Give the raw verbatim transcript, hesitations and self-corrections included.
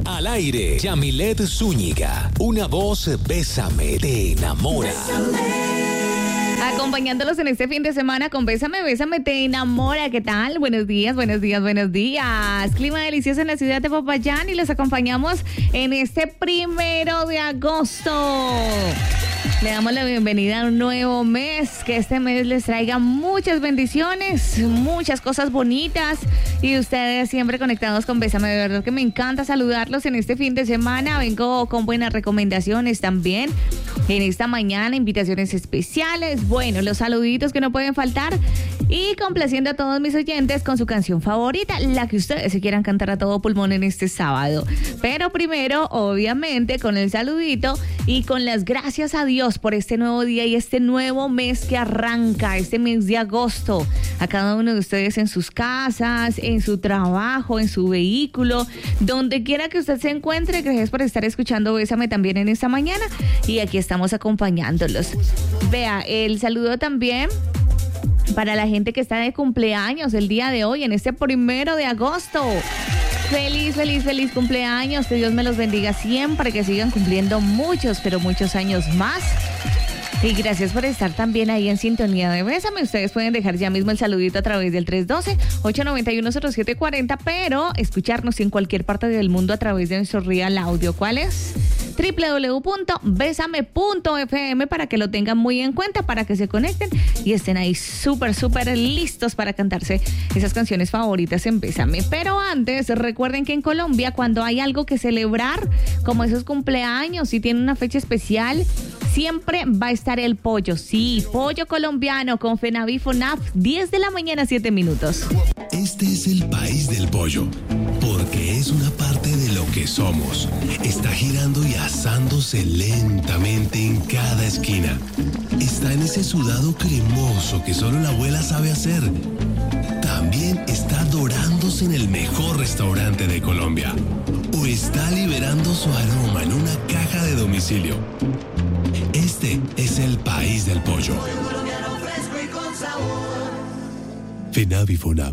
Al aire, Yamilet Zúñiga. Una voz, bésame, te enamora. Acompañándolos en este fin de semana con Bésame, Bésame, te enamora. ¿Qué tal? Buenos días, buenos días, buenos días. Clima delicioso en la ciudad de Popayán y los acompañamos en este primero de agosto. Le damos la bienvenida a un nuevo mes, que este mes les traiga muchas bendiciones, muchas cosas bonitas y ustedes siempre conectados con Bésame. De verdad que me encanta saludarlos en este fin de semana. Vengo con buenas recomendaciones también en esta mañana, invitaciones especiales, bueno, los saluditos que no pueden faltar y complaciendo a todos mis oyentes con su canción favorita, la que ustedes se quieran cantar a todo pulmón en este sábado. Pero primero, obviamente, con el saludito y con las gracias a Dios por este nuevo día y este nuevo mes que arranca, este mes de agosto. A cada uno de ustedes en sus casas, en su trabajo, en su vehículo, donde quiera que usted se encuentre. Gracias por estar escuchando Bésame también en esta mañana y aquí estamos acompañándolos. Vea, el saludo también para la gente que está de cumpleaños el día de hoy, en este primero de agosto. Feliz, feliz, feliz cumpleaños. Que Dios me los bendiga siempre, que sigan cumpliendo muchos, pero muchos años más. Y gracias por estar también ahí en sintonía de Bésame. Ustedes pueden dejar ya mismo el saludito a través del tres uno dos, ocho nueve uno, cero siete cuatro cero, pero escucharnos en cualquier parte del mundo a través de nuestro Real Audio. ¿Cuál es? doble u doble u doble u punto bésame punto efe eme para que lo tengan muy en cuenta, para que se conecten y estén ahí súper, súper listos para cantarse esas canciones favoritas en Bésame. Pero antes, recuerden que en Colombia, cuando hay algo que celebrar, como esos cumpleaños, si tienen una fecha especial, siempre va a estar el pollo. Sí, pollo colombiano con FENAVI FONAF, diez de la mañana, siete minutos. Este es el país del pollo, porque es una parte de lo que somos. Está girando y asándose lentamente en cada esquina. Está en ese sudado cremoso que solo la abuela sabe hacer. También está dorándose en el mejor restaurante de Colombia. O está liberando su aroma en una caja de domicilio. Este es el país del pollo. FENAVI FONAP,